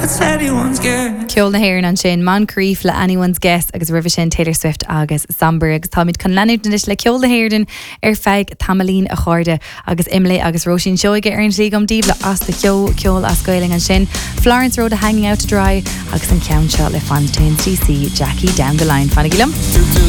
Ceol na hhéireann an sin man críomh le Anyone's Guess agus rih sin Taylor Swift agus Samber agus táid chun leanúd na le ceol na hhéireann ar feig Tamalín a cháirde agus Imlé agus Roisin seoige ar an slí gom díobh le as de ceol a scoiling an sin Florence Road a Hanging Out to Dry agus an ceann seo le Fontaine CC Jackie Down the Line fanna gilam.